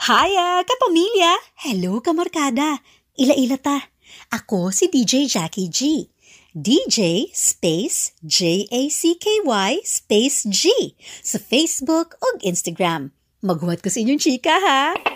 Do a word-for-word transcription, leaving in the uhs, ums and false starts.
Haya, kapamilya! Hello, kamarkada! Ila-ila ta. Ako si D J Jackie G. D J space J A C K Y space G sa Facebook o Instagram. Maghuwat ko sa inyong chika, ha?